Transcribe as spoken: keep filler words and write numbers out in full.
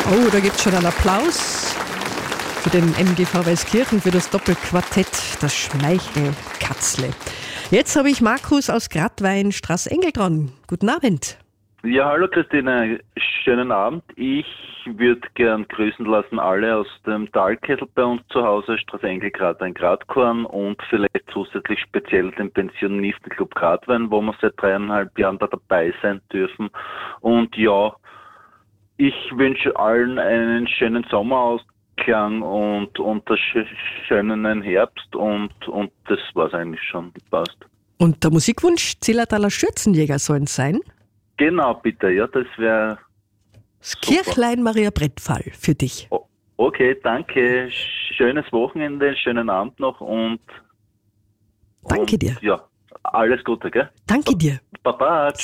Oh, da gibt es schon einen Applaus für den M G V Weißkirchen, für das Doppelquartett, das Schmeichelkatzle. Jetzt habe ich Markus aus Gradwein, Straßengel dran. Guten Abend. Ja, hallo Christine, schönen Abend. Ich würde gern grüßen lassen alle aus dem Talkessel bei uns zu Hause, Straßengel, Gradwein, Gradkorn und vielleicht zusätzlich speziell den Pensionistenclub Gradwein, wo wir seit dreieinhalb Jahren da dabei sein dürfen. Und ja, ich wünsche allen einen schönen Sommerausklang und, und das schönen Herbst und, und das war's eigentlich schon. Passt. Und der Musikwunsch Zillertaler Schürzenjäger sollen es sein? Genau, bitte, ja, das wäre das Kirchlein Maria Brettfall für dich. Oh, okay, danke. Schönes Wochenende, schönen Abend noch und danke und, dir. Ja, alles Gute, gell? Danke dir. Baba.